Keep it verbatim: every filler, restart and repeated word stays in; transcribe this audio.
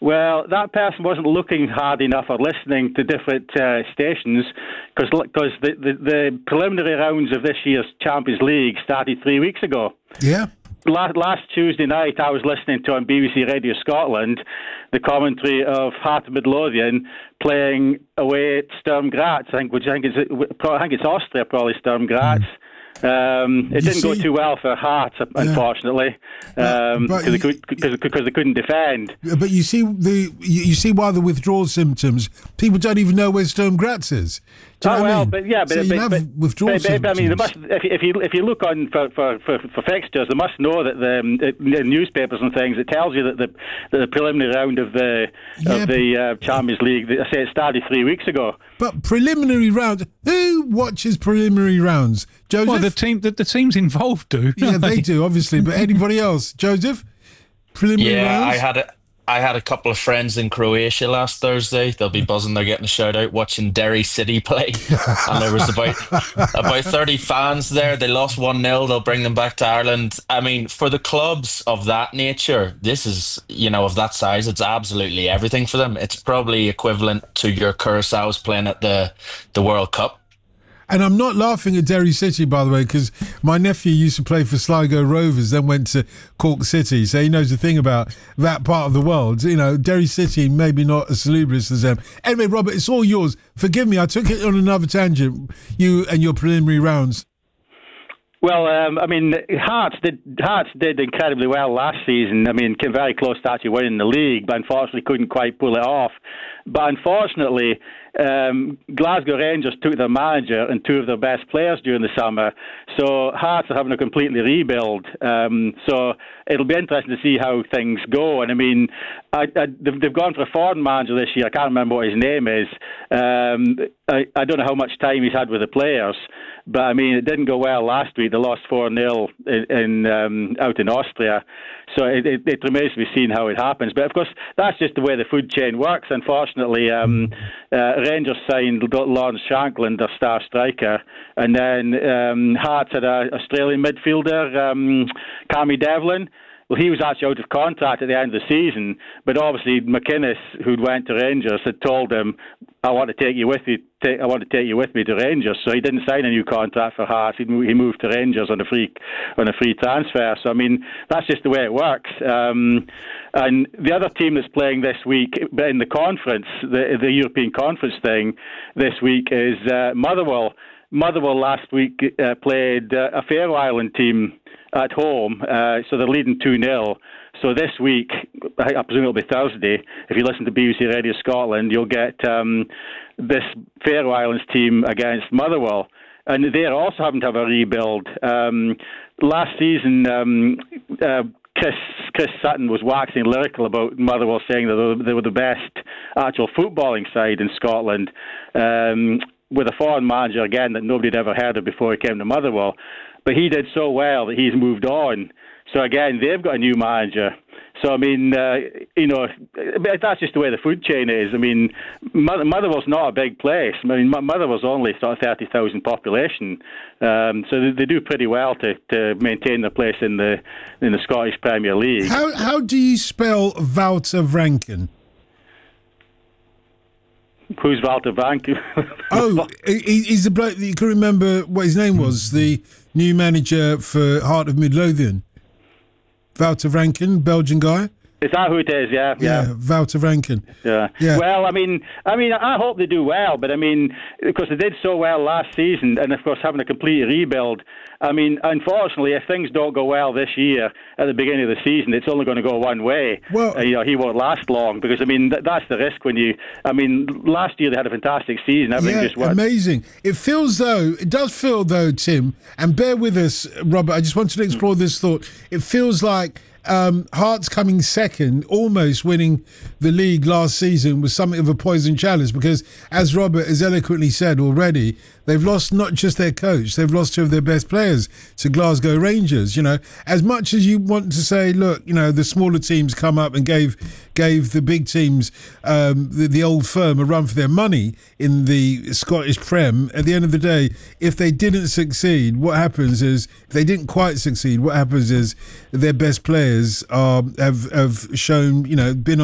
Well, that person wasn't looking hard enough or listening to different uh, stations because the, the, the preliminary rounds of this year's Champions League started three weeks ago. Yeah. Last, last Tuesday night, I was listening to on B B C Radio Scotland the commentary of Heart of Midlothian playing away at Sturm Graz. I think, which I think it's I think it's Austria, probably Sturm Graz. Mm. Um, it you didn't see, go too well for Hearts, unfortunately, because um, they, they couldn't defend. But you see the you, you see why the withdrawal symptoms. People don't even know where Sturm Graz is. Do you oh know well, I mean? but yeah, but, so you but, have but, withdrawal but, symptoms. I mean, they must, if, if you if you look on for, for, for, for fixtures, they must know that the, um, the newspapers and things. It tells you that the that the preliminary round of the yeah, of the uh, Champions League. I say it started three weeks ago. But preliminary rounds. Who watches preliminary rounds? Joseph? Well, the team, the, the teams involved do. Yeah, they do, obviously. But anybody else? Joseph? Preliminary yeah, rounds? I had a, I had a couple of friends in Croatia last Thursday. They'll be buzzing. They're getting a shout out watching Derry City play. And there was about about thirty fans there. They lost one nil. They'll bring them back to Ireland. I mean, for the clubs of that nature, this is, you know, of that size, it's absolutely everything for them. It's probably equivalent to your Curaçao's playing at the, the World Cup. And I'm not laughing at Derry City, by the way, because my nephew used to play for Sligo Rovers, then went to Cork City, so he knows a thing about that part of the world. You know, Derry City, maybe not as salubrious as them. Anyway, Robert, it's all yours. Forgive me, I took it on another tangent, you and your preliminary rounds. Well, um, I mean, Hearts did Hearts did incredibly well last season. I mean, came very close to actually winning the league, but unfortunately couldn't quite pull it off. But unfortunately, um, Glasgow Rangers took their manager and two of their best players during the summer. So Hearts are having to completely rebuild. Um, so it'll be interesting to see how things go. And I mean, I, I, they've, they've gone for a foreign manager this year. I can't remember what his name is. Um, I, I don't know how much time he's had with the players. But, I mean, it didn't go well last week. They lost four nil in, in, um, out in Austria. So it, it, it remains to be seen how it happens. But, of course, that's just the way the food chain works. Unfortunately, um, uh, Rangers signed Lawrence Shankland, their star striker. And then um, Hearts had an Australian midfielder, um, Cammy Devlin. Well, he was actually out of contract at the end of the season, but obviously McInnes, who'd went to Rangers, had told him, "I want to take you with you. Take, I want to take you with me to Rangers." So he didn't sign a new contract for Hearts. He moved to Rangers on a free on a free transfer. So I mean, that's just the way it works. Um, and the other team that's playing this week in the conference, the the European Conference thing, this week is uh, Motherwell. Motherwell last week uh, played uh, a Faroe Island team at home, uh, so they're leading two nil. So this week, I presume it'll be Thursday, if you listen to B B C Radio Scotland, you'll get um, this Faroe Islands team against Motherwell. And they're also having to have a rebuild. Um, last season, um, uh, Chris, Chris Sutton was waxing lyrical about Motherwell, saying that they were the best actual footballing side in Scotland. Um, with a foreign manager, again, that nobody had ever heard of before he came to Motherwell. But he did so well that he's moved on. So again, they've got a new manager. So, I mean, uh, you know, that's just the way the food chain is. I mean, Motherwell's not a big place. I mean, Motherwell's only sort of thirty thousand population. Um, so they, they do pretty well to, to maintain their place in the in the Scottish Premier League. How, how do you spell Wouter Vranken? Who's Walter Vank? Oh, he, he's the bloke that you can remember what his name was, the new manager for Heart of Midlothian. Wouter Vranken, Belgian guy. Is that who it is? Yeah, yeah. Yeah, Wouter Vranken. Yeah. yeah. Well, I mean, I mean, I hope they do well, but I mean, because they did so well last season, and of course having a complete rebuild. I mean, unfortunately, if things don't go well this year at the beginning of the season, it's only going to go one way. Well, uh, you know, he won't last long because I mean, th- that's the risk when you. I mean, last year they had a fantastic season. Everything yeah, just went amazing. It feels though, it does feel though, Tim, and bear with us, Robert. I just wanted to explore this thought. It feels like. Um, Hearts coming second, almost winning the league last season, was something of a poison chalice because, as Robert has eloquently said already, they've lost not just their coach, they've lost two of their best players to Glasgow Rangers. You know, as much as you want to say, look, you know, the smaller teams come up and gave gave the big teams, um, the, the old firm, a run for their money in the Scottish Prem. At the end of the day, if they didn't succeed, what happens is, if they didn't quite succeed, what happens is their best players are have have shown, you know, been